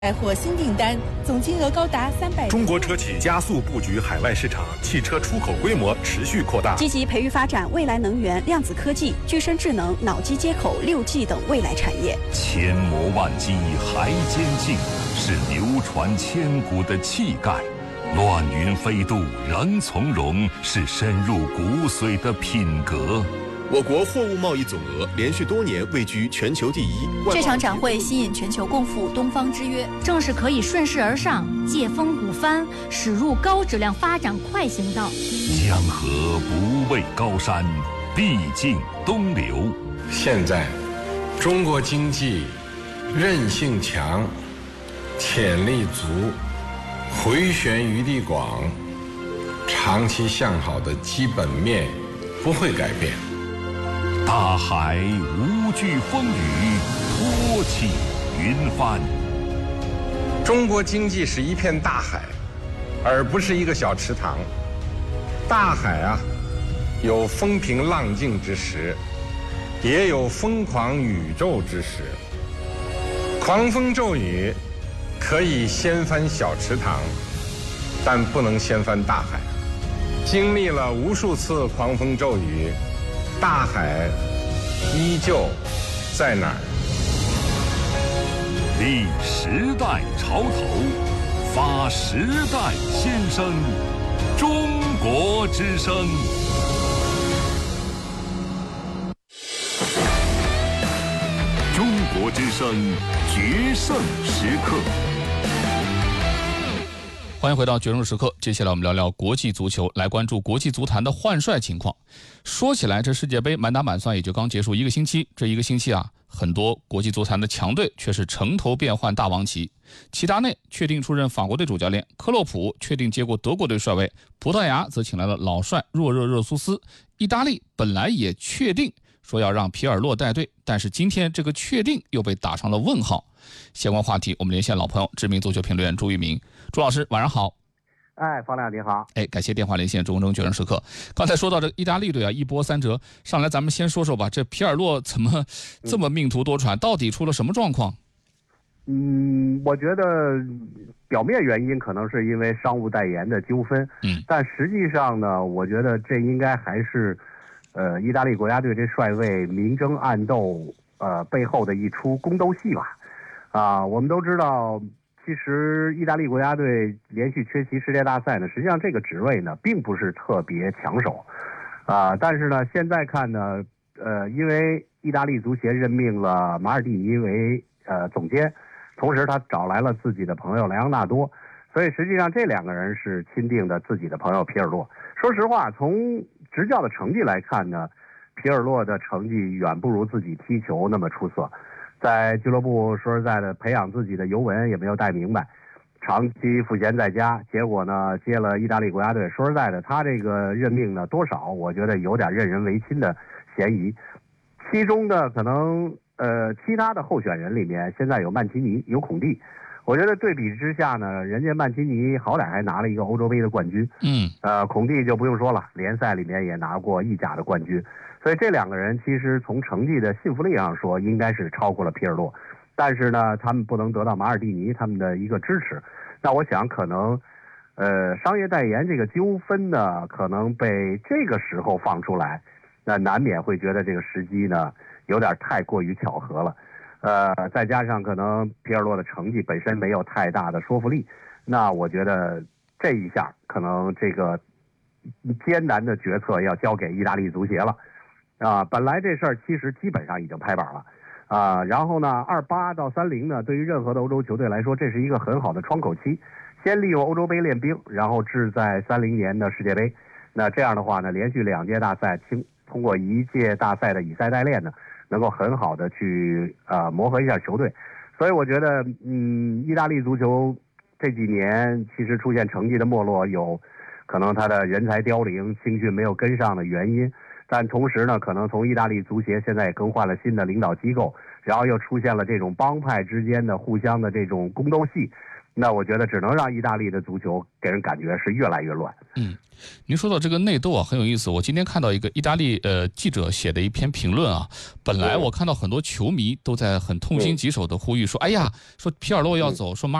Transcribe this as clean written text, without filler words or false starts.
获新订单，总金额高达300。 中国车企加速布局海外市场，汽车出口规模持续扩大， 积极培育发展未来能源、量子科技、具身智能、脑机接口、6G 等未来产业。 千磨万击还坚劲，是流传千古的气概；乱云飞渡仍从容，是深入骨髓的品格。 我国货物贸易总额连续多年位居全球第一。 这场展会吸引全球共赴东方之约， 正是可以顺势而上，借风鼓帆，驶入高质量发展快行道。 江河不畏高山，必经东流。 现在，中国经济韧性强，潜力足，回旋余地广，长期向好的基本面不会改变。 大海无惧风雨，托起云帆。 中国经济是一片大海，而不是一个小池塘。大海啊，有风平浪静之时，也有疯狂宇宙之时。狂风骤雨可以掀翻小池塘，但不能掀翻大海。经历了无数次狂风骤雨，大海依旧在哪儿？ 立时代潮头，发时代先声，中国之声。中国之声决胜时刻。 欢迎回到决胜时刻，接下来我们聊聊国际足球，来关注国际足坛的换帅情况。说起来，这世界杯满打满算也就刚结束1个星期，这1个星期啊，很多国际足坛的强队却是城头变换大王旗。齐达内确定出任法国队主教练，克洛普确定接过德国队帅位，葡萄牙则请来了老帅若热热苏斯，意大利本来也确定说要让皮尔洛带队，但是今天这个确定又被打上了问号。相关话题我们连线老朋友，知名足球评论员朱玉明。朱老师晚上好。 方亮你好。 感谢电话连线中决胜时刻。刚才说到这个意大利队啊，一波三折，上来咱们先说说吧，这皮尔洛怎么这么命途多舛，到底出了什么状况？ 我觉得表面原因可能是因为商务代言的纠纷，但实际上呢，我觉得这应该还是意大利国家队这帅位明争暗斗背后的一出宫斗戏吧。我们都知道，其实意大利国家队连续缺席世界大赛呢，实际上这个职位呢并不是特别抢手，但是呢现在看呢，因为意大利足协任命了马尔蒂尼为总监，同时他找来了自己的朋友莱昂纳多，所以实际上这2个人是钦定的自己的朋友皮尔洛。说实话，从执教的成绩来看呢，皮尔洛的成绩远不如自己踢球那么出色。在俱乐部说实在的，培养自己的尤文也没有带明白，长期赋闲在家，结果呢接了意大利国家队。说实在的，他这个任命呢，多少我觉得有点任人唯亲的嫌疑。其中的可能其他的候选人里面，现在有曼奇尼，有孔蒂。我觉得对比之下呢，人家曼奇尼好歹还拿了一个欧洲杯的冠军，孔蒂就不用说了，联赛里面也拿过意甲的冠军。所以这2个人其实从成绩的信服力上说，应该是超过了皮尔洛，但是呢，他们不能得到马尔蒂尼他们的一个支持。那我想可能，商业代言这个纠纷呢，可能被这个时候放出来，那难免会觉得这个时机呢有点太过于巧合了。再加上可能皮尔洛的成绩本身没有太大的说服力，那我觉得这一下可能这个艰难的决策要交给意大利足协了。本来这事儿其实基本上已经拍板了，然后呢，28到30呢，对于任何的欧洲球队来说，这是一个很好的窗口期，先利用欧洲杯练兵，然后志在30年的世界杯。那这样的话呢，连续2届大赛，通过1届大赛的以赛代练呢，能够很好的去磨合一下球队。所以我觉得，意大利足球这几年其实出现成绩的没落，有可能他的人才凋零、青训没有跟上的原因。但同时呢，可能从意大利足协现在也更换了新的领导机构，然后又出现了这种帮派之间的互相的这种宫斗戏， 那我觉得只能让意大利的足球给人感觉是越来越乱。 您说到这个内斗啊，很有意思。我今天看到一个意大利记者写的一篇评论啊，本来我看到很多球迷都在很痛心疾首的呼吁说，哎呀，说皮尔洛要走，说